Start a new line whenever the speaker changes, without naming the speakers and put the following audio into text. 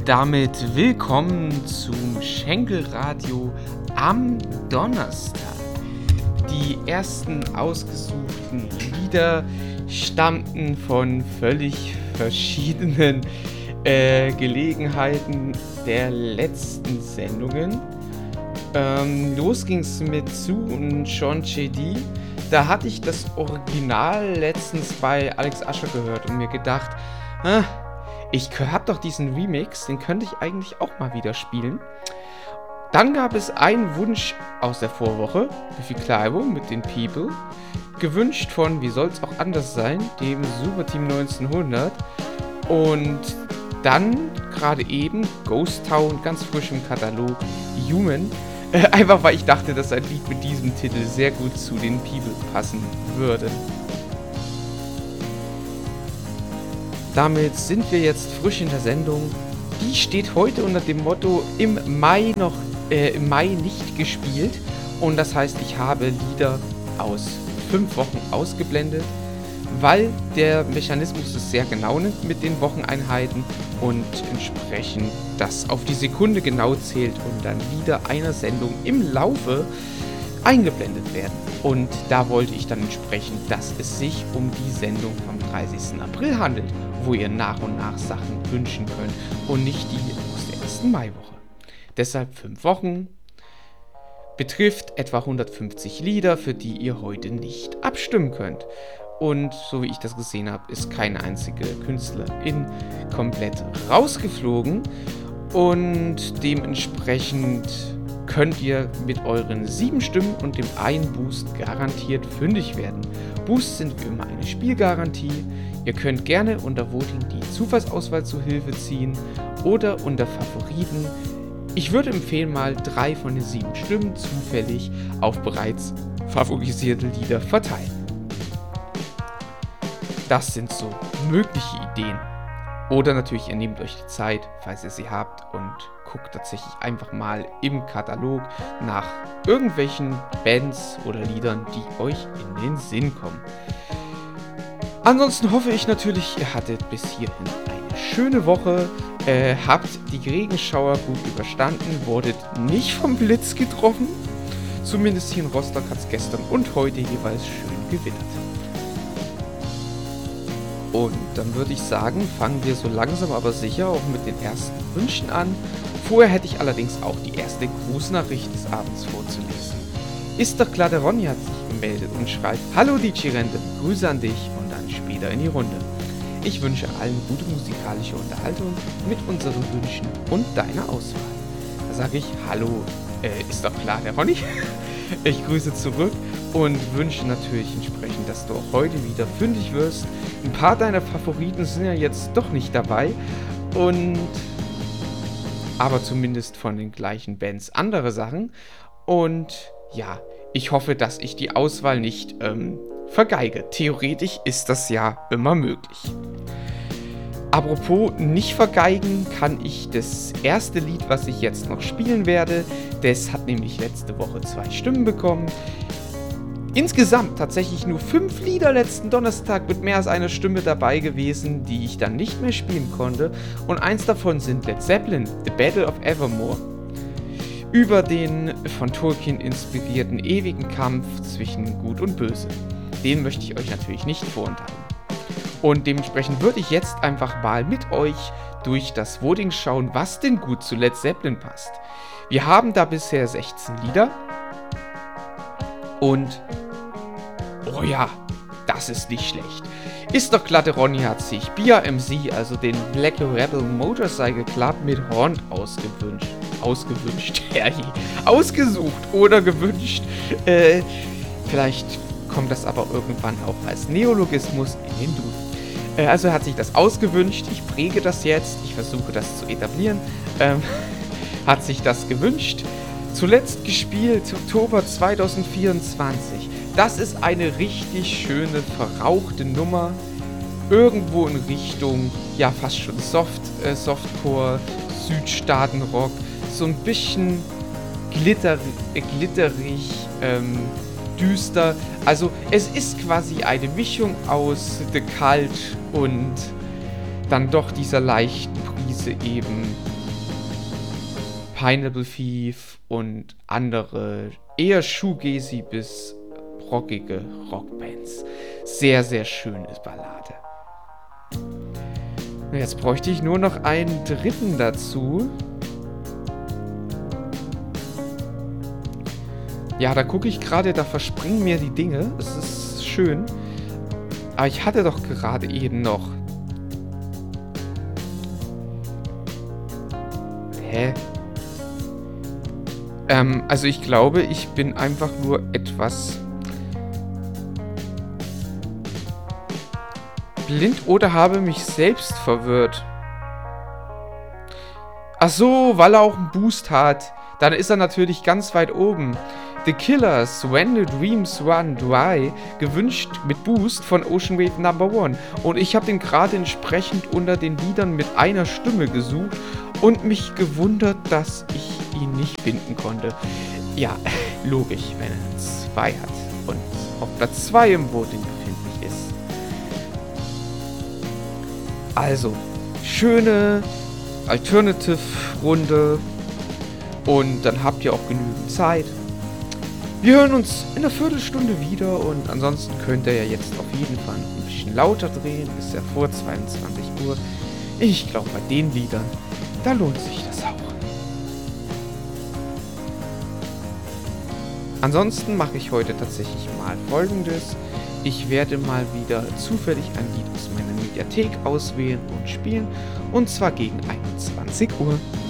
damit willkommen zum Schenkelradio am Donnerstag. Die ersten ausgesuchten Lieder stammten von völlig verschiedenen Gelegenheiten der letzten Sendungen. Los ging's mit Sue und Sean J.D. Da hatte ich das Original letztens bei Alex Ascher gehört und mir gedacht, ich hab doch diesen Remix, den könnte ich eigentlich auch mal wieder spielen. Dann gab es einen Wunsch aus der Vorwoche, Biffy Clyro mit den People, gewünscht von Wie soll's auch anders sein, dem Superteam 1900. Und dann gerade eben Ghost Town, ganz frisch im Katalog, Human. Einfach weil ich dachte, dass ein Lied mit diesem Titel sehr gut zu den People passen würde. Damit sind wir jetzt frisch in der Sendung. Die steht heute unter dem Motto im Mai nicht gespielt. Und das heißt, ich habe Lieder aus 5 Wochen ausgeblendet, weil der Mechanismus es sehr genau nimmt mit den Wocheneinheiten und entsprechend das auf die Sekunde genau zählt und dann Lieder einer Sendung im Laufe eingeblendet werden. Und da wollte ich dann entsprechend, dass es sich um die Sendung vom 30. April handelt, wo ihr nach und nach Sachen wünschen könnt und nicht die aus der ersten Maiwoche. Deshalb 5 Wochen, betrifft etwa 150 Lieder, für die ihr heute nicht abstimmen könnt. Und so wie ich das gesehen habe, ist keine einzige Künstlerin komplett rausgeflogen. Und dementsprechend könnt ihr mit euren 7 Stimmen und dem einen Boost garantiert fündig werden. Boosts sind wie immer eine Spielgarantie. Ihr könnt gerne unter Voting die Zufallsauswahl zu Hilfe ziehen oder unter Favoriten. Ich würde empfehlen, mal 3 von den 7 Stimmen zufällig auf bereits favorisierte Lieder verteilen. Das sind so mögliche Ideen. Oder natürlich, ihr nehmt euch die Zeit, falls ihr sie habt, und guckt tatsächlich einfach mal im Katalog nach irgendwelchen Bands oder Liedern, die euch in den Sinn kommen. Ansonsten hoffe ich natürlich, ihr hattet bis hierhin eine schöne Woche, habt die Regenschauer gut überstanden, wurdet nicht vom Blitz getroffen. Zumindest hier in Rostock hat es gestern und heute jeweils schön gewittert. Und dann würde ich sagen, fangen wir so langsam aber sicher auch mit den ersten Wünschen an. Vorher hätte ich allerdings auch die erste Grußnachricht des Abends vorzulesen. Ist doch klar, der Ronny hat sich gemeldet und schreibt: Hallo DJ Rente, Grüße an dich und dann später in die Runde. Ich wünsche allen gute musikalische Unterhaltung mit unseren Wünschen und deiner Auswahl. Da sage ich: Hallo, ist doch klar, der Ronny. Ich grüße zurück und wünsche natürlich entsprechend, dass du auch heute wieder fündig wirst. Ein paar deiner Favoriten sind ja jetzt doch nicht dabei, aber zumindest von den gleichen Bands andere Sachen. Und ja, ich hoffe, dass ich die Auswahl nicht vergeige. Theoretisch ist das ja immer möglich. Apropos nicht vergeigen, kann ich das erste Lied, was ich jetzt noch spielen werde, das hat nämlich letzte Woche 2 Stimmen bekommen. Insgesamt tatsächlich nur 5 Lieder letzten Donnerstag mit mehr als einer Stimme dabei gewesen, die ich dann nicht mehr spielen konnte. Und eins davon sind Led Zeppelin, The Battle of Evermore. Über den von Tolkien inspirierten ewigen Kampf zwischen Gut und Böse. Den möchte ich euch natürlich nicht vorenthalten. Und dementsprechend würde ich jetzt einfach mal mit euch durch das Voting schauen, was denn gut zu Led Zeppelin passt. Wir haben da bisher 16 Lieder. Und, oh ja, das ist nicht schlecht. Ist doch klar, der Ronny hat sich BRMC, also den Black Rebel Motorcycle Club mit Horn ausgesucht oder gewünscht. Vielleicht kommt das aber irgendwann auch als Neologismus in den Duden. Also hat sich das ausgewünscht, ich präge das jetzt, ich versuche das zu etablieren, hat sich das gewünscht. Zuletzt gespielt, Oktober 2024. Das ist eine richtig schöne, verrauchte Nummer. Irgendwo in Richtung, ja fast schon Softcore, Südstaatenrock. So ein bisschen glitterig, düster. Also es ist quasi eine Mischung aus The Cult und dann doch dieser leichten Prise eben Pineapple Thief und andere eher Shoegazy bis rockige Rockbands. Sehr, sehr schöne Ballade. Jetzt bräuchte ich nur noch einen dritten dazu. Ja, da gucke ich gerade, da verspringen mir die Dinge. Es ist schön. Aber ich hatte doch gerade eben noch. Hä? Also ich glaube, ich bin einfach nur etwas blind oder habe mich selbst verwirrt. Ach so, weil er auch einen Boost hat. Dann ist er natürlich ganz weit oben. The Killers, When the Dreams Run Dry, gewünscht mit Boost von Ocean Wave No. 1. Und ich habe den gerade entsprechend unter den Liedern mit einer Stimme gesucht und mich gewundert, dass ich ihn nicht finden konnte. Ja, logisch, wenn er 2 hat und auf Platz 2 im Voting befindlich ist. Also, schöne Alternative-Runde und dann habt ihr auch genügend Zeit. Wir hören uns in einer Viertelstunde wieder und ansonsten könnt ihr ja jetzt auf jeden Fall ein bisschen lauter drehen. Ist ja vor 22 Uhr. Ich glaube, bei den Liedern, da lohnt sich das auch. Ansonsten mache ich heute tatsächlich mal Folgendes. Ich werde mal wieder zufällig ein Lied aus meiner Mediathek auswählen und spielen. Und zwar gegen 21 Uhr.